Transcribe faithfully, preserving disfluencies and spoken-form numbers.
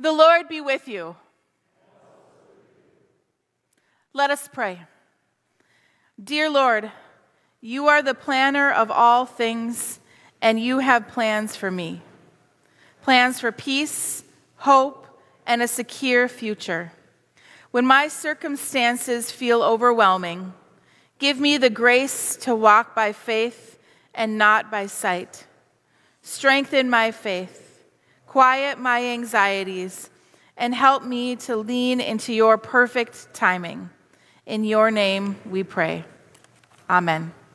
The Lord be with you. Let us pray. Dear Lord, you are the planner of all things, and you have plans for me. Plans for peace, hope, and a secure future. When my circumstances feel overwhelming, give me the grace to walk by faith and not by sight. Strengthen my faith, quiet my anxieties, and help me to lean into your perfect timing. In your name we pray. Amen.